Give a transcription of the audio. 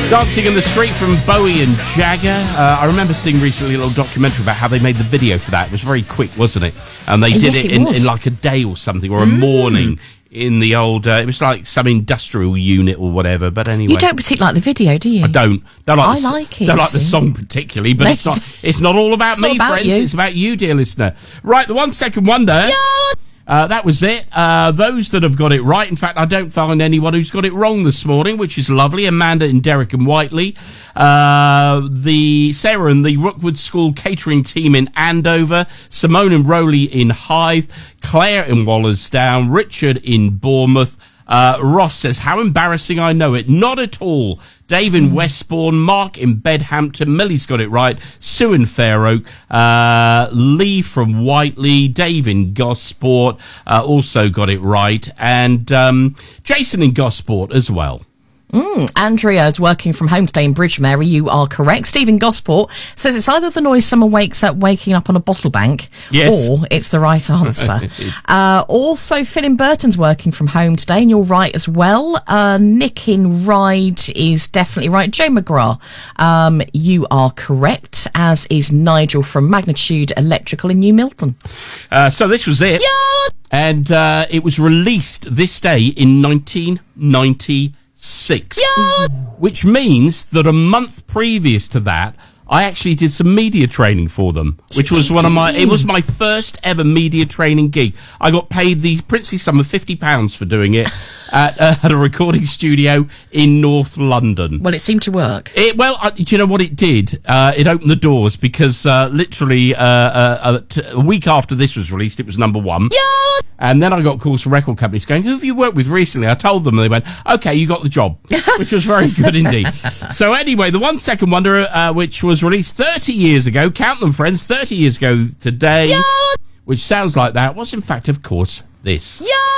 Dancing in the Street from Bowie and Jagger. I remember seeing recently a little documentary about how they made the video for that. It was very quick, wasn't it? And they did it in like a day or something, or a morning in the old... it was like some industrial unit or whatever, but anyway. You don't particularly like the video, do you? I don't. I like it. Don't like the song particularly, but it's not all about me, friends. It's about you, dear listener. Right, the 1 Second Wonder... that was it. Those that have got it right. In fact, I don't find anyone who's got it wrong this morning, which is lovely. Amanda in Derek and Whiteley. The Sarah and the Rookwood School catering team in Andover. Simone and Rowley in Hythe. Claire in Wallersdown. Richard in Bournemouth. Ross says, how embarrassing, I know it. Not at all. Dave in Westbourne, Mark in Bedhampton, Millie's got it right, Sue in Fair Oak, Lee from Whiteley, Dave in Gosport also got it right, and Jason in Gosport as well. Andrea is working from home today in Bridgemary. You are correct. Stephen Gosport says it's either the noise someone waking up on a bottle bank, or it's the right answer. Also, Phil in Burton's working from home today, and you're right as well. Nick in Ryde is definitely right. Joe McGrath, you are correct, as is Nigel from Magnitude Electrical in New Milton. So this was it. And it was released this day in 1996. Which means that a month previous to that, I actually did some media training for them, which was it was my first ever media training gig. I got paid the princely sum of £50 for doing it at a recording studio in North London. Well, it seemed to work. Do you know what it did? It opened the doors because literally a week after this was released, it was number one. And then I got calls from record companies going, who have you worked with recently? I told them, and they went, okay, you got the job, which was very good indeed. So anyway, the 1 Second Wonder, which was released 30 years ago, count them, friends, 30 years ago today, which sounds like that, was in fact, of course, this.